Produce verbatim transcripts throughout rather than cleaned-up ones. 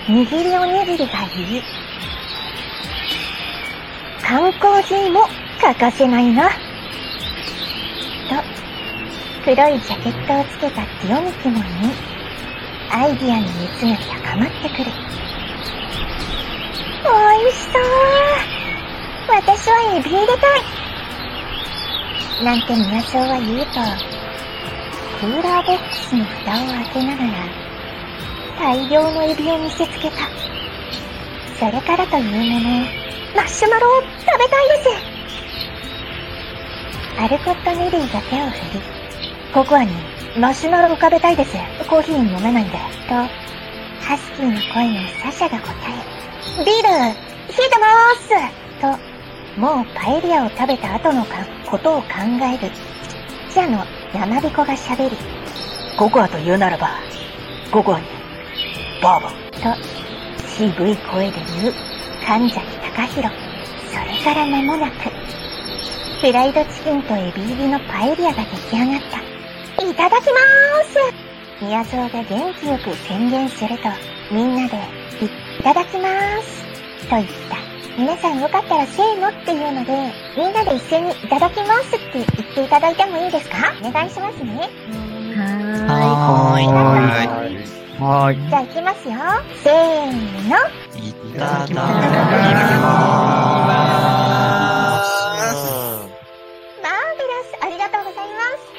握りおにぎりがいい。缶コーヒーも欠かせないな。と、黒いジャケットをつけたティオニクモンに、アイディアの熱が高まってくる。おいしそう。私はエビ入れたい。なんて宮荘は言うと、クーラーボックスの蓋を開けながら、大量のエビを見せつけた。それからというもの、マッシュマロを食べたいです。アルコット・ネリーが手を振り、ココアにマシュマロを食べたいです。コーヒー飲めないんで。と、ハスキーの声のサシャが答え、ビール、冷えてまーすと、もうパエリアを食べた後のかことを考える、記者の山彦が喋り、ココアと言うならば、ココアに、バーボン。と、渋い声で言う、神崎隆弘。それから間もなく、フライドチキンとエビ入りのパエリアが出来上がった。いただきまーす。宮荘が元気よく宣言すると、みんなで、いただきまーす。と言った。皆さんよかったらせーのっていうので、みんなで一緒にいただきますって言っていただいてもいいですか？お願いしますね。 はーい。 はーい。 はーい。 じゃあ行きますよ。せーの。 いただきまーす。 マーベラス、ありがとうございます。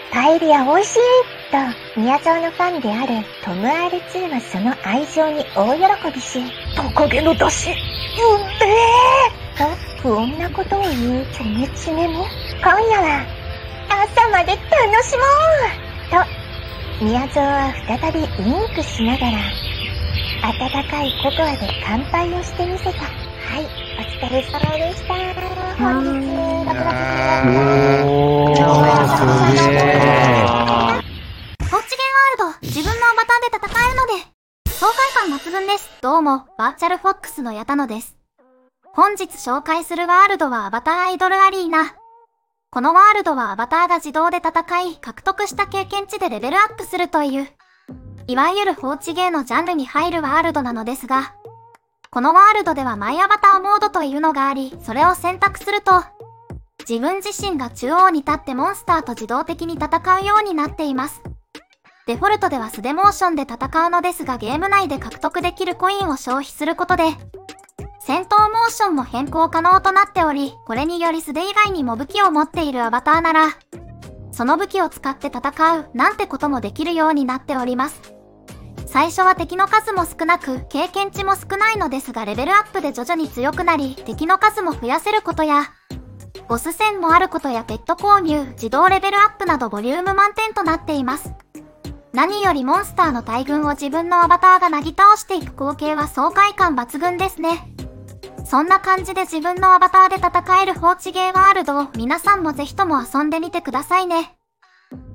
パエリア美味しいと、宮荘のファンであるトム アールツー はその愛情に大喜びし、トカゲの出汁、うめーと、不穏なことを言うチョメチメも、今夜は、朝まで楽しもうと、宮荘は再びウインクしながら、温かいココアで乾杯をしてみせた。はい、お疲れ様でした。本日、ろくがつおー、すげー。 ホッチゲンワールド、自分のアバターで戦えるので、爽快感抜群です。どうも、バーチャルフォックスの矢田野です。本日紹介するワールドはアバターアイドルアリーナ。このワールドはアバターが自動で戦い、獲得した経験値でレベルアップするという、いわゆる放置ゲーのジャンルに入るワールドなのですが、このワールドではマイアバターモードというのがあり、それを選択すると、自分自身が中央に立ってモンスターと自動的に戦うようになっています。デフォルトでは素手モーションで戦うのですが、ゲーム内で獲得できるコインを消費することで、戦闘モーションも変更可能となっており、これにより素手以外にも武器を持っているアバターなら、その武器を使って戦うなんてこともできるようになっております。最初は敵の数も少なく、経験値も少ないのですが、レベルアップで徐々に強くなり、敵の数も増やせることや、ボス戦もあることやペット購入、自動レベルアップなどボリューム満点となっています。何よりモンスターの大群を自分のアバターがなぎ倒していく光景は爽快感抜群ですね。そんな感じで自分のアバターで戦える放置ゲーワールドを皆さんもぜひとも遊んでみてくださいね。